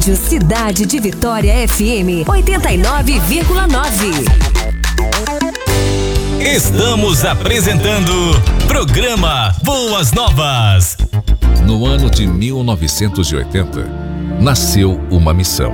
Rádio Cidade de Vitória FM 89,9. Estamos apresentando Programa Boas Novas. No ano de 1980, nasceu uma missão,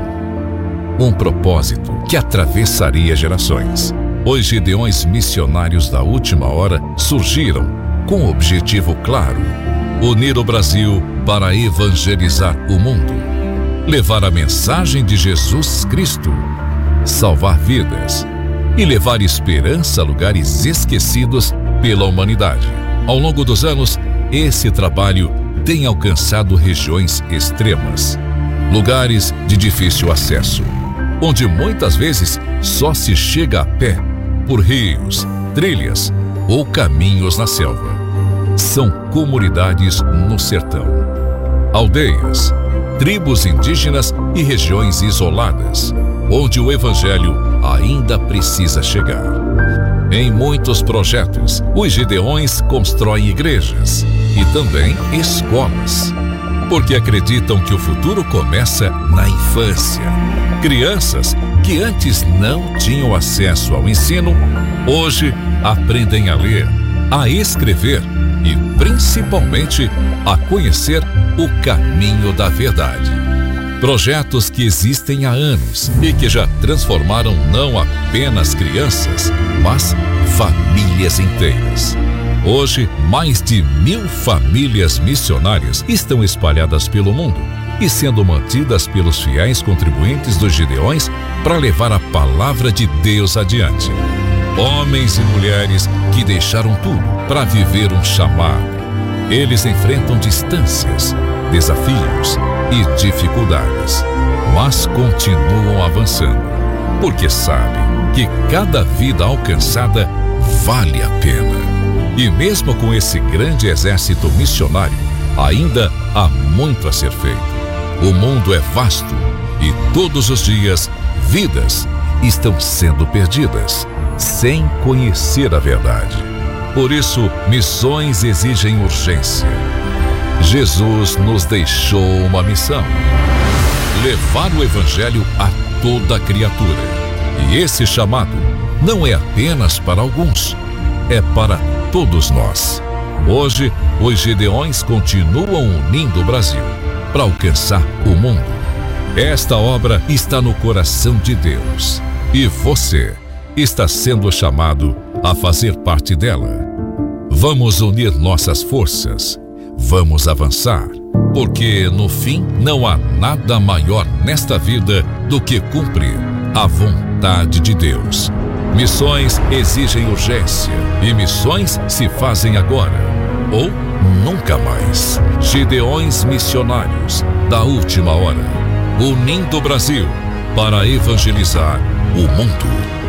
um propósito que atravessaria gerações. Os Gideões missionários da última hora surgiram com um objetivo claro: unir o Brasil para evangelizar o mundo, levar a mensagem de Jesus Cristo, salvar vidas e levar esperança a lugares esquecidos pela humanidade. Ao longo dos anos, esse trabalho tem alcançado regiões extremas, lugares de difícil acesso, onde muitas vezes só se chega a pé por rios, trilhas ou caminhos na selva. São comunidades no sertão, aldeias, tribos indígenas e regiões isoladas, onde o evangelho ainda precisa chegar. Em muitos projetos, os Gideões constroem igrejas e também escolas, porque acreditam que o futuro começa na infância. Crianças que antes não tinham acesso ao ensino, hoje aprendem a ler, a escrever e principalmente a conhecer o caminho da verdade. Projetos que existem há anos e que já transformaram não apenas crianças, mas famílias inteiras. Hoje, mais de 1.000 famílias missionárias estão espalhadas pelo mundo e sendo mantidas pelos fiéis contribuintes dos Gideões para levar a palavra de Deus adiante. Homens e mulheres que deixaram tudo para viver um chamado. Eles enfrentam distâncias, desafios e dificuldades, mas continuam avançando, porque sabem que cada vida alcançada vale a pena. E mesmo com esse grande exército missionário, ainda há muito a ser feito. O mundo é vasto e todos os dias vidas estão sendo perdidas, sem conhecer a verdade. Por isso, missões exigem urgência. Jesus nos deixou uma missão: levar o evangelho a toda criatura. E esse chamado não é apenas para alguns, é para todos nós. Hoje, os Gideões continuam unindo o Brasil para alcançar o mundo. Esta obra está no coração de Deus e você está sendo chamado a fazer parte dela. Vamos unir nossas forças, vamos avançar, porque no fim não há nada maior nesta vida do que cumprir a vontade de Deus. Missões exigem urgência e missões se fazem agora ou nunca mais. Gideões missionários da última hora, unindo o Brasil para evangelizar o mundo.